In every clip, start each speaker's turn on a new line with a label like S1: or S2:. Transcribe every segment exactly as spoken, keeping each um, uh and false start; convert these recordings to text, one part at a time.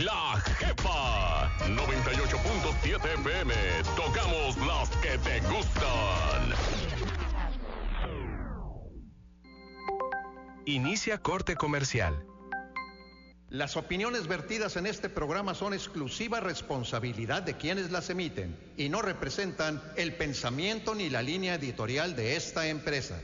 S1: La Jefa noventa y ocho punto siete F M. Tocamos las que te gustan.
S2: Inicia corte comercial.
S3: Las opiniones vertidas en este programa son exclusiva responsabilidad de quienes las emiten y no representan el pensamiento ni la línea editorial de esta empresa.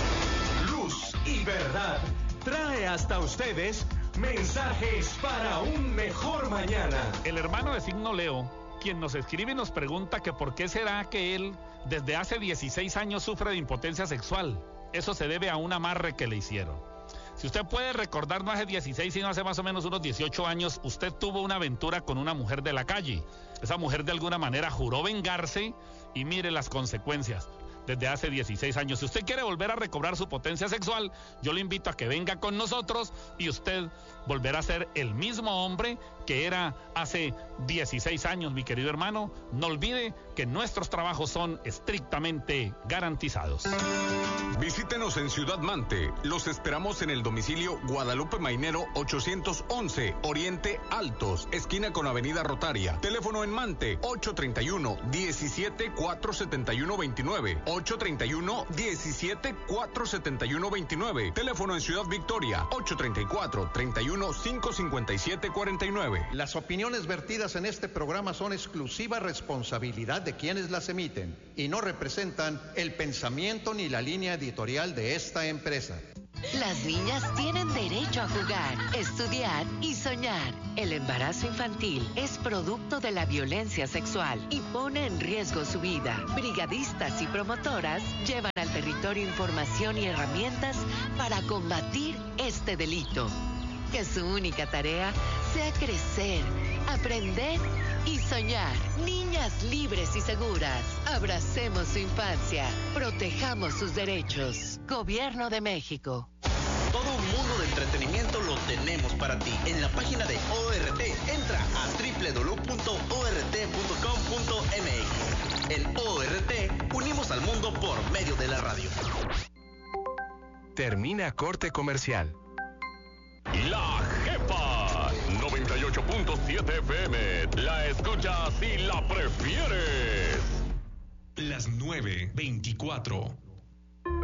S4: Luz y verdad trae hasta ustedes mensajes para un mejor mañana.
S5: El hermano de signo Leo, quien nos escribe y nos pregunta que por qué será que él desde hace dieciséis años sufre de impotencia sexual. Eso se debe a un amarre que le hicieron. Si usted puede recordar, no hace dieciséis, sino hace más o menos unos dieciocho años, usted tuvo una aventura con una mujer de la calle. Esa mujer de alguna manera juró vengarse y mire las consecuencias. Desde hace dieciséis años. Si usted quiere volver a recobrar su potencia sexual, yo le invito a que venga con nosotros y usted volverá a ser el mismo hombre que era hace dieciséis años, mi querido hermano. No olvide que nuestros trabajos son estrictamente garantizados.
S1: Visítenos en Ciudad Mante. Los esperamos en el domicilio Guadalupe Mainero ochocientos once, Oriente Altos, esquina con Avenida Rotaria. Teléfono en Mante ocho treinta y uno, diecisiete, cuatrocientos setenta y uno veintinueve. ocho treinta y uno, diecisiete, cuatrocientos setenta y uno veintinueve. Teléfono en Ciudad Victoria ocho treinta y cuatro, treinta y uno, quinientos cincuenta y siete cuarenta y nueve.
S3: Las opiniones vertidas en este programa son exclusiva responsabilidad de quienes las emiten y no representan el pensamiento ni la línea editorial de esta empresa.
S6: Las niñas tienen derecho a jugar, estudiar y soñar. El embarazo infantil es producto de la violencia sexual y pone en riesgo su vida. Brigadistas y promotoras llevan al territorio información y herramientas para combatir este delito. Que su única tarea sea crecer, aprender y soñar. Niñas libres y seguras. Abracemos su infancia. Protejamos sus derechos. Gobierno de México.
S7: Todo un mundo de entretenimiento lo tenemos para ti. En la página de O R T, entra a doble u doble u doble u punto o r t punto com punto m x. En O R T, unimos al mundo por medio de la radio.
S2: Termina corte comercial.
S1: La Jefa noventa y ocho punto siete F M. La escuchas y la prefieres.
S4: Las nueve veinticuatro.